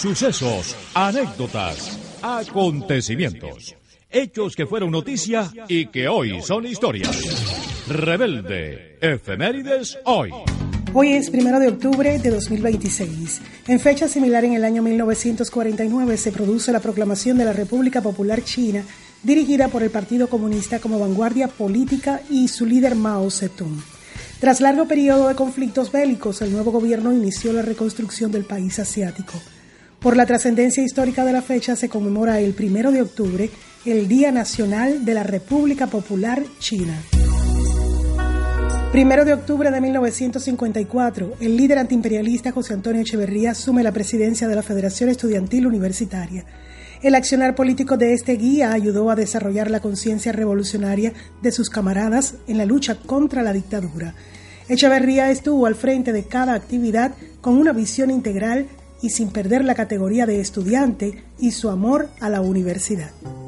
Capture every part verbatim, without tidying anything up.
Sucesos, anécdotas, acontecimientos, hechos que fueron noticia y que hoy son historia. Rebelde, efemérides hoy. Hoy es primero de octubre de dos mil veintiséis. En fecha similar, en el año mil novecientos cuarenta y nueve, se produce la proclamación de la República Popular China, dirigida por el Partido Comunista como vanguardia política y su líder Mao Zedong. Tras largo periodo de conflictos bélicos, el nuevo gobierno inició la reconstrucción del país asiático. Por la trascendencia histórica de la fecha, se conmemora el primero de octubre, el Día Nacional de la República Popular China. Primero de octubre de mil novecientos cincuenta y cuatro, el líder antiimperialista José Antonio Echeverría asume la presidencia de la Federación Estudiantil Universitaria. El accionar político de este guía ayudó a desarrollar la conciencia revolucionaria de sus camaradas en la lucha contra la dictadura. Echeverría estuvo al frente de cada actividad con una visión integral y sin perder la categoría de estudiante y su amor a la universidad.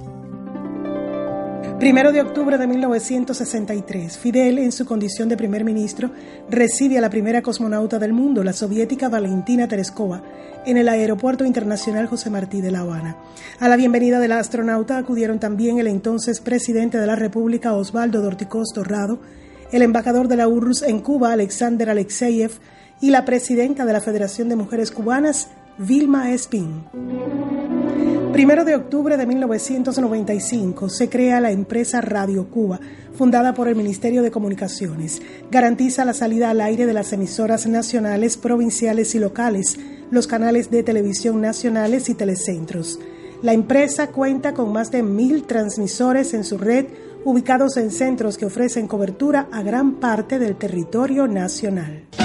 Primero de octubre de mil novecientos sesenta y tres, Fidel, en su condición de primer ministro, recibe a la primera cosmonauta del mundo, la soviética Valentina Tereskova, en el Aeropuerto Internacional José Martí de La Habana. A la bienvenida de la astronauta acudieron también el entonces presidente de la República, Osvaldo Dorticós Torrado, el embajador de la U R S S en Cuba, Alexander Alexeyev, y la presidenta de la Federación de Mujeres Cubanas, Vilma Espín. Primero de octubre de mil novecientos noventa y cinco se crea la empresa Radio Cuba, fundada por el Ministerio de Comunicaciones. Garantiza la salida al aire de las emisoras nacionales, provinciales y locales, los canales de televisión nacionales y telecentros. La empresa cuenta con más de mil transmisores en su red, ubicados en centros que ofrecen cobertura a gran parte del territorio nacional.